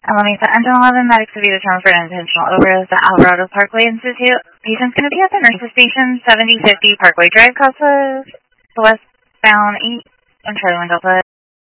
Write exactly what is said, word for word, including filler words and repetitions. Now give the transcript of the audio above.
Alameda Engine eleven, medics to be determined for an intentional over the Alvarado Parkway Institute. Patient's going to be at the nurses station, seventy fifty Parkway Drive, Casa, westbound eight, and Charlie Window.